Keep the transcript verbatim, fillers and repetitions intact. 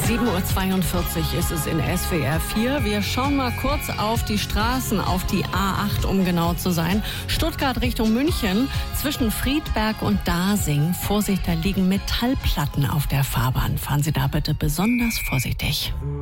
sieben Uhr zweiundvierzig ist es in S W R vier. Wir schauen mal kurz auf die Straßen, auf die A acht, um genau zu sein. Stuttgart Richtung München, zwischen Friedberg und Dasing. Vorsicht, da liegen Metallplatten auf der Fahrbahn. Fahren Sie da bitte besonders vorsichtig.